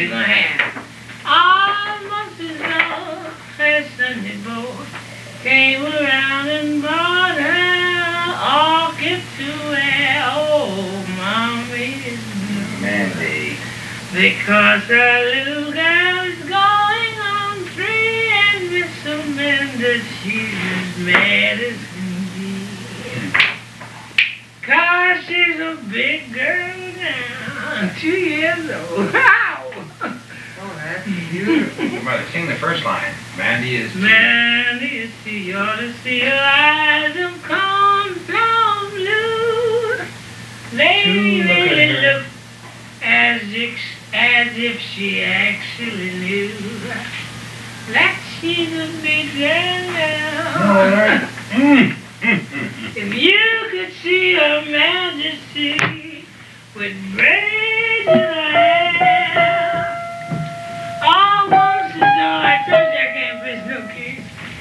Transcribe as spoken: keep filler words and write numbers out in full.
she gonna have? Almost as though her Sunday boy came around and brought her orchid to where old mommy's Mandy. because her little girl is going on three and Miss Amanda, she's as mad as can be. Cause she's a big girl now, two years old. Wow! Oh, that's beautiful. You better sing the first line. Mandy is... Mandy is you ought to see her eyes of cornflower blue. They Two, look at really her. look as if, as if she actually knew that she's a big girl now. Mm. If you could see her majesty with braids in her